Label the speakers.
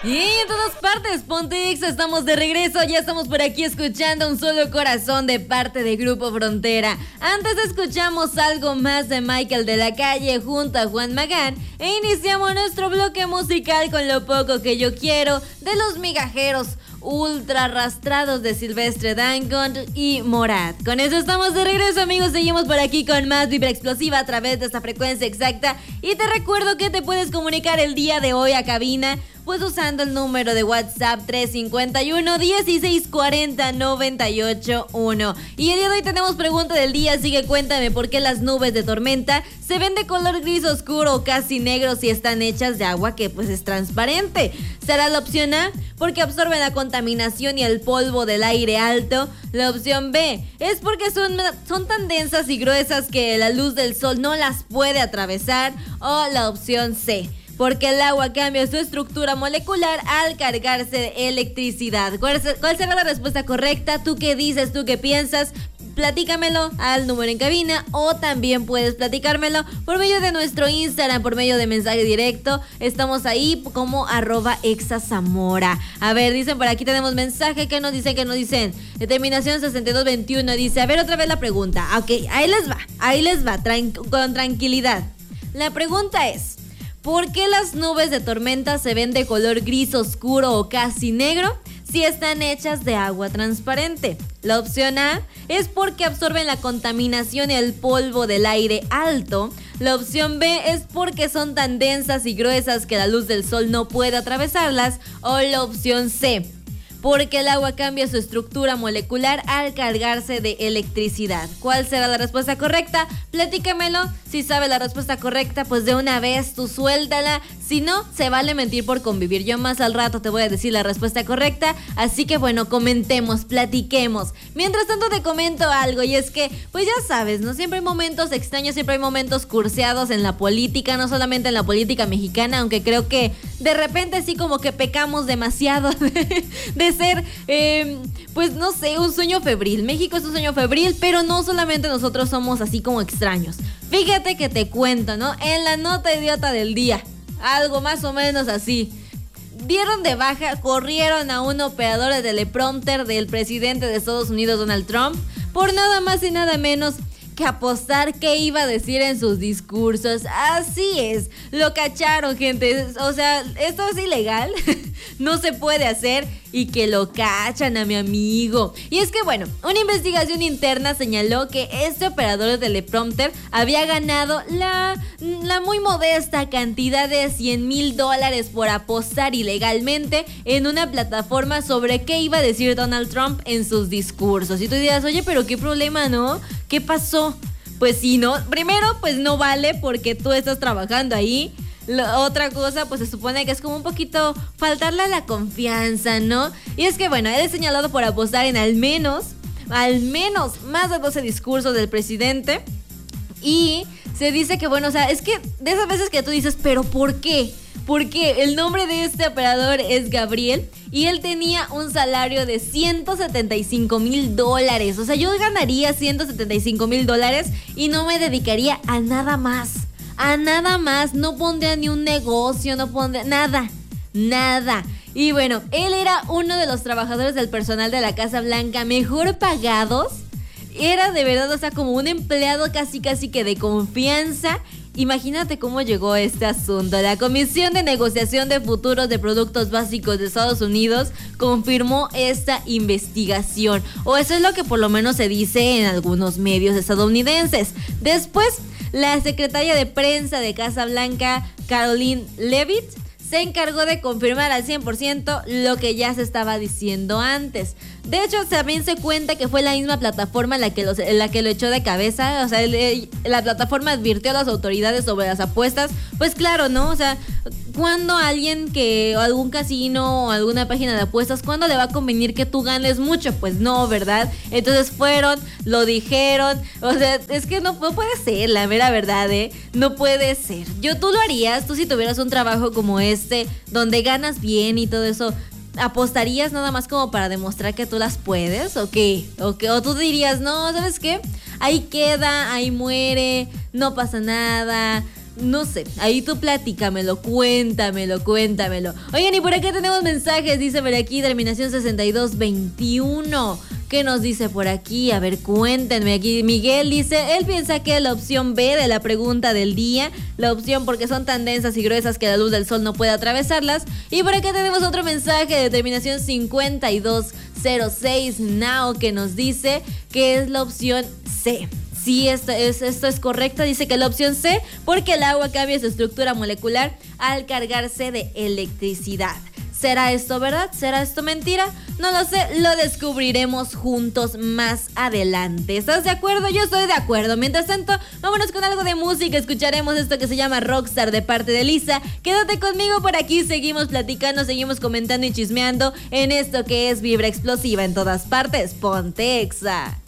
Speaker 1: Y en todas partes, Ponte Exa, estamos de regreso, ya estamos por aquí escuchando Un Solo Corazón de parte de Grupo Frontera. Antes escuchamos Algo Más de Michael de la Calle junto a Juan Magán e iniciamos nuestro bloque musical con Lo Poco Que Yo Quiero de Los Migajeros Ultra Arrastrados de Silvestre Dangond y Morat. Con eso estamos de regreso, amigos, seguimos por aquí con más Vibra Explosiva a través de esta frecuencia exacta y te recuerdo que te puedes comunicar el día de hoy a cabina pues usando el número de WhatsApp 351-1640-981. Y el día de hoy tenemos pregunta del día, así que cuéntame por qué las nubes de tormenta se ven de color gris oscuro o casi negro si están hechas de agua que pues es transparente. ¿Será la opción A? Porque absorben la contaminación y el polvo del aire alto. La opción B es porque son tan densas y gruesas que la luz del sol no las puede atravesar. O la opción C, porque el agua cambia su estructura molecular al cargarse de electricidad. ¿Cuál será la respuesta correcta? ¿Tú qué dices? ¿Tú qué piensas? Platícamelo al número en cabina o también puedes platicármelo por medio de nuestro Instagram, por medio de mensaje directo. Estamos ahí como @exazamora. A ver, dicen por aquí, tenemos mensaje. ¿Qué nos dicen? Determinación 6221 dice, a ver otra vez la pregunta. Ok, ahí les va, con tranquilidad. La pregunta es, ¿por qué las nubes de tormenta se ven de color gris oscuro o casi negro si están hechas de agua transparente? La opción A es porque absorben la contaminación y el polvo del aire alto. La opción B es porque son tan densas y gruesas que la luz del sol no puede atravesarlas. O la opción C, porque el agua cambia su estructura molecular al cargarse de electricidad. ¿Cuál será la respuesta correcta? Platícamelo. Si sabes la respuesta correcta, pues de una vez tú suéltala. Si no, se vale mentir por convivir. Yo más al rato te voy a decir la respuesta correcta. Así que bueno, comentemos, platiquemos. Mientras tanto te comento algo, y es que, pues ya sabes, ¿no? Siempre hay momentos extraños, siempre hay momentos curseados en la política, no solamente en la política mexicana, aunque creo que de repente sí como que pecamos demasiado de ser, pues no sé, un sueño febril. México es un sueño febril, pero no solamente nosotros somos así como extraños. Fíjate que te cuento, ¿no? En la nota idiota del día, algo más o menos así. Dieron de baja, corrieron a un operador de teleprompter del presidente de Estados Unidos, Donald Trump, por nada más y nada menos que apostar qué iba a decir en sus discursos. Así es, lo cacharon, gente. O sea, esto es ilegal, no se puede hacer, y que lo cachan a mi amigo. Y es que bueno, una investigación interna señaló que este operador de teleprompter había ganado la muy modesta cantidad de $100,000 por apostar ilegalmente en una plataforma sobre qué iba a decir Donald Trump en sus discursos. Y tú dirás, oye, pero qué problema, ¿no? ¿Qué pasó? Pues sí, ¿no? Primero, pues no vale porque tú estás trabajando ahí. Otra cosa, pues se supone que es como un poquito faltarle a la confianza, ¿no? Y es que bueno, él es señalado por apostar en al menos más de 12 discursos del presidente. Y se dice que bueno, o sea, es que de esas veces que tú dices, ¿pero por qué? Porque el nombre de este operador es Gabriel y él tenía un salario de $175,000. O sea, yo ganaría $175,000 y no me dedicaría a nada más. No pondría ni un negocio, no pondría nada. Y bueno, él era uno de los trabajadores del personal de la Casa Blanca mejor pagados. Era de verdad, o sea, como un empleado casi que de confianza. Imagínate cómo llegó este asunto. La Comisión de Negociación de Futuros de Productos Básicos de Estados Unidos confirmó esta investigación. O eso es lo que por lo menos se dice en algunos medios estadounidenses. Después, la secretaria de prensa de Casa Blanca, Karoline Leavitt, se encargó de confirmar al 100% lo que ya se estaba diciendo antes. De hecho, también se cuenta que fue la misma plataforma la que lo echó de cabeza. O sea, la plataforma advirtió a las autoridades sobre las apuestas. Pues claro, ¿no? O sea, ¿cuándo algún casino o alguna página de apuestas, cuándo le va a convenir que tú ganes mucho? Pues no, ¿verdad? Entonces fueron, lo dijeron. O sea, es que no puede ser, la mera verdad, ¿eh? No puede ser. ¿Tú lo harías? Tú si tuvieras un trabajo como este, donde ganas bien y todo eso, ¿apostarías nada más como para demostrar que tú las puedes? ¿O qué? ¿O tú dirías, no, ¿sabes qué? Ahí queda, ahí muere, no pasa nada, No sé, ahí tú platícamelo, cuéntamelo. Oigan, y por acá tenemos mensajes, dice por aquí, terminación 6221. ¿Qué nos dice por aquí? A ver, cuéntenme aquí. Miguel dice, él piensa que la opción B de la pregunta del día, la opción porque son tan densas y gruesas que la luz del sol no puede atravesarlas. Y por acá tenemos otro mensaje de terminación 5206, Nao, que nos dice que es la opción C. Sí, esto es correcto. Dice que la opción C, porque el agua cambia su estructura molecular al cargarse de electricidad. ¿Será esto verdad? ¿Será esto mentira? No lo sé, lo descubriremos juntos más adelante. ¿Estás de acuerdo? Yo estoy de acuerdo. Mientras tanto, vámonos con algo de música. Escucharemos esto que se llama Rockstar de parte de Lisa. Quédate conmigo por aquí, seguimos platicando, seguimos comentando y chismeando en esto que es Vibra Explosiva en todas partes. Ponte Exa.